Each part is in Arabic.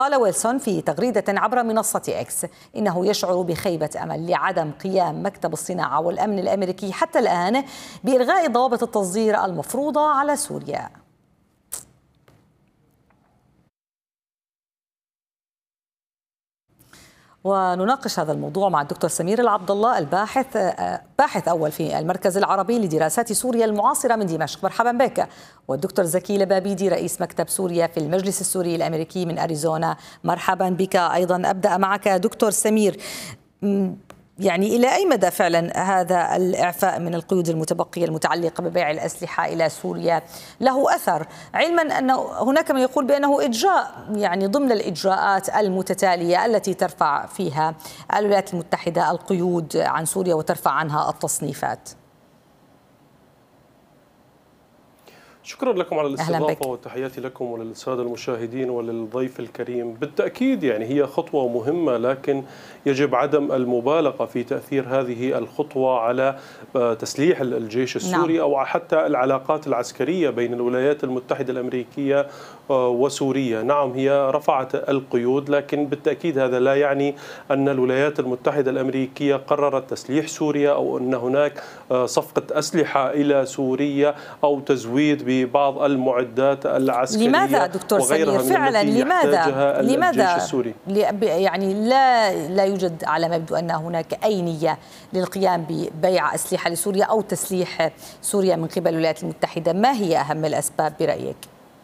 قال ويلسون في تغريدة عبر منصة إكس إنه يشعر بخيبة أمل لعدم قيام مكتب الصناعة والأمن الأمريكي حتى الآن بإلغاء ضوابط التصدير المفروضة على سوريا. ونناقش هذا الموضوع مع الدكتور سمير العبد الله باحث أول في المركز العربي لدراسات سوريا المعاصرة من دمشق. مرحبا بك. والدكتور زكي لبابيدي رئيس مكتب سوريا في المجلس السوري الأمريكي من أريزونا. مرحبا بك أيضا. أبدأ معك دكتور سمير، يعني إلى أي مدى فعلا هذا الإعفاء من القيود المتبقية المتعلقة ببيع الأسلحة إلى سوريا له أثر، علما أن هناك من يقول بأنه إجراء يعني ضمن الإجراءات المتتالية التي ترفع فيها الولايات المتحدة القيود عن سوريا وترفع عنها التصنيفات؟ شكرا لكم على الاستضافة وتحياتي لكم وللسادة المشاهدين وللضيف الكريم. بالتأكيد يعني هي خطوة مهمة، لكن يجب عدم المبالغة في تأثير هذه الخطوة على تسليح الجيش السوري أو حتى العلاقات العسكرية بين الولايات المتحدة الأمريكية وسوريا. نعم هي رفعت القيود، لكن بالتأكيد هذا لا يعني أن الولايات المتحدة الأمريكية قررت تسليح سوريا أو أن هناك صفقة أسلحة إلى سوريا أو تزويد ببعض المعدات العسكرية. لماذا دكتور سمير فعلا لماذا يعني لا يوجد على ما يبدو أن هناك أي نية للقيام ببيع أسلحة لسوريا أو تسليح سوريا من قبل الولايات المتحدة؟ ما هي أهم الأسباب برأيك؟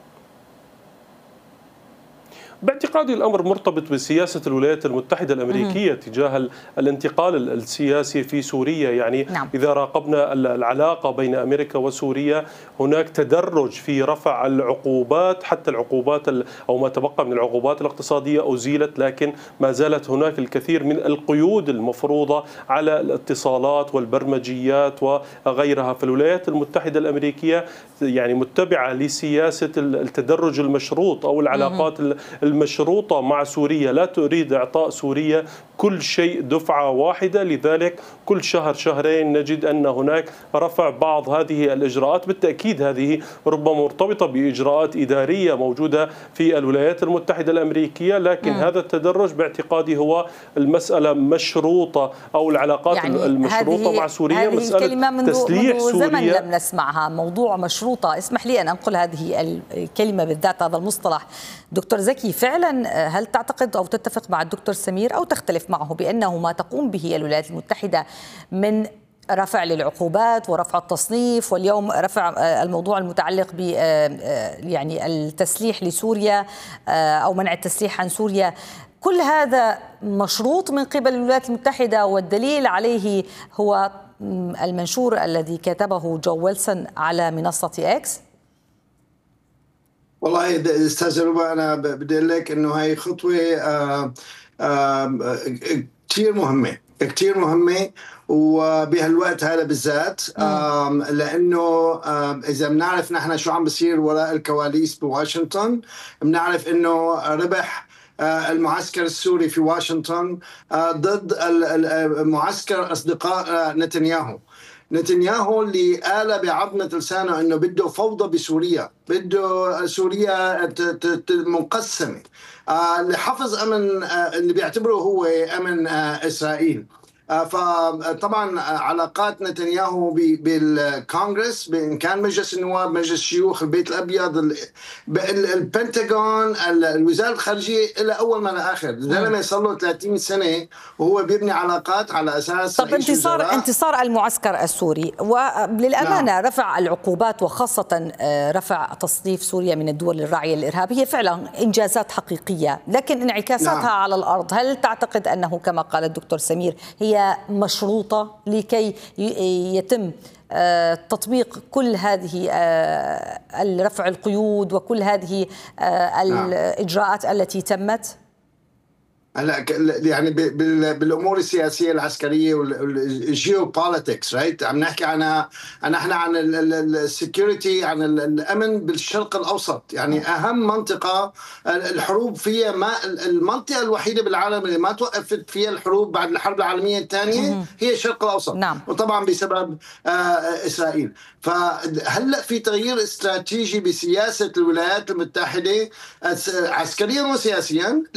باعتقادي الأمر مرتبط بسياسة الولايات المتحدة الأمريكية تجاه الانتقال السياسي في سوريا. يعني إذا راقبنا العلاقة بين أمريكا وسوريا هناك تدرج في رفع العقوبات، حتى العقوبات أو ما تبقى من العقوبات الاقتصادية أزيلت، لكن ما زالت هناك الكثير من القيود المفروضة على الاتصالات والبرمجيات وغيرها. فالولايات المتحدة الأمريكية يعني متبعة لسياسة التدرج المشروط أو العلاقات المشروطة مع سوريا، لا تريد إعطاء سوريا كل شيء دفعة واحدة. لذلك كل شهر شهرين نجد أن هناك رفع بعض هذه الإجراءات. بالتأكيد هذه ربما مرتبطة بإجراءات إدارية موجودة في الولايات المتحدة الأمريكية، لكن هذا التدرج باعتقادي هو المسألة مشروطة أو العلاقات يعني المشروطة مع سوريا. هذه الكلمة منذ زمن لم نسمعها، موضوع مشروطة. اسمح لي أن أنقل هذه الكلمة بالذات، هذا المصطلح. دكتور زكي، فعلا هل تعتقد أو تتفق مع الدكتور سمير أو تختلف معه بأنه ما تقوم به الولايات المتحدة من رفع للعقوبات ورفع التصنيف واليوم رفع الموضوع المتعلق ب يعني التسليح لسوريا أو منع التسليح عن سوريا، كل هذا مشروط من قبل الولايات المتحدة؟ والدليل عليه هو المنشور الذي كتبه جو ويلسون على منصة إكس. والله استاذ ربا، انا بدي اقول لك انه هاي خطوه كثير مهمه وبهالوقت هذا بالذات، لانه اذا بنعرف نحن شو عم بصير وراء الكواليس بواشنطن، بنعرف انه ربح المعسكر السوري في واشنطن ضد معسكر اصدقاء نتنياهو اللي قال بعظمة لسانه انه بده فوضى بسوريا، بده سوريا منقسمة لحفظ امن اللي بيعتبره هو امن اسرائيل. فطبعا علاقات نتنياهو بالكونغرس، ان كان مجلس النواب، مجلس الشيوخ، البيت الابيض، البنتاغون، الوزاره الخارجيه، الى اول ما لاخر. الزلمه صار له 30 سنه وهو بيبني علاقات على اساس. طب انتصار المعسكر السوري وللامانه رفع العقوبات وخاصه رفع تصنيف سوريا من الدول الراعيه للارهاب هي فعلا انجازات حقيقيه، لكن انعكاساتها على الارض هل تعتقد انه كما قال الدكتور سمير هي مشروطة لكي يتم تطبيق كل هذه رفع القيود وكل هذه الإجراءات التي تمت؟ هلا يعني بالامور السياسيه العسكريه والجيوبوليتكس رايت عم نحكي نحن عن السكيورتي، عن الامن بالشرق الاوسط. يعني اهم منطقه الحروب فيها، ما المنطقه الوحيده بالعالم اللي ما توقفت فيها الحروب بعد الحرب العالميه الثانيه هي الشرق الاوسط. نعم. وطبعا بسبب اسرائيل. فهلا في تغيير استراتيجي بسياسه الولايات المتحده عسكريا وسياسيا.